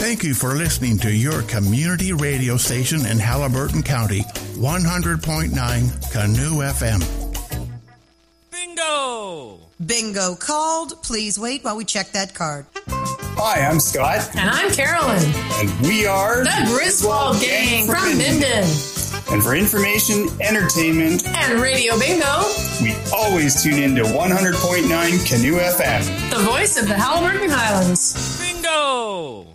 Thank you for listening to your community radio station in Haliburton County, 100.9 Canoe FM. Bingo! Bingo called. Please wait while we check that card. Hi, I'm Scott. And I'm Carolyn. And we are the Griswold Gang from Minden. And for information, entertainment, and Radio Bingo, we always tune in to 100.9 Canoe FM. The voice of the Haliburton Highlands. Bingo!